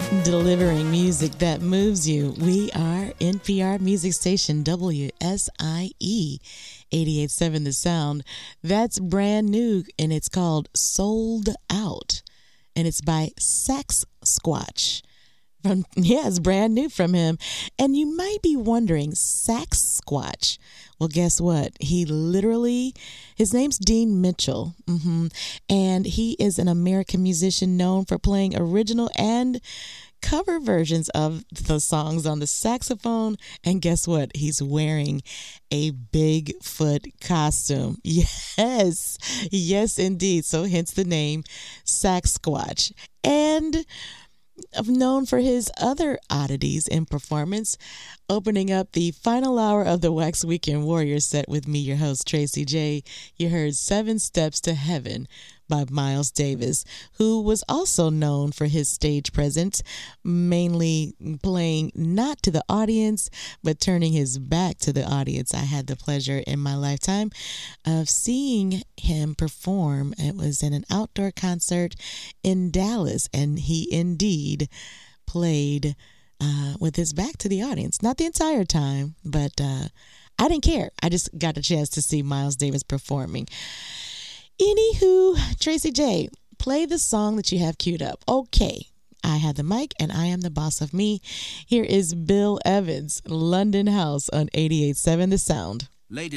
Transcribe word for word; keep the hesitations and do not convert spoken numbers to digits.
Delivering music that moves you. We are N P R music station W S I E eighty-eight point seven The Sound. That's brand new and it's called Sold Out. And it's by Sax Squatch. From, yeah, it's brand new from him. And you might be wondering, Sax Squatch. Well, guess what? He literally, his name's Dean Mitchell. Mm-hmm. And he is an American musician known for playing original and cover versions of the songs on the saxophone. And guess what? He's wearing a Bigfoot costume. Yes, yes, indeed. So hence the name Sax Squatch. And known for his other oddities in performance, opening up the final hour of the Wax Weekend Warrior set with me, your host, Tracy J. You heard Seven Steps to Heaven by Miles Davis, who was also known for his stage presence, mainly playing not to the audience, but turning his back to the audience. I had the pleasure in my lifetime of seeing him perform. It was in an outdoor concert in Dallas, and he indeed played uh, with his back to the audience. Not the entire time, but uh, I didn't care. I just got a chance to see Miles Davis performing. Anywho, Tracy J, play the song that you have queued up. Okay, I have the mic and I am the boss of me. Here is Bill Evans, London House on eighty-eight point seven The Sound. Ladies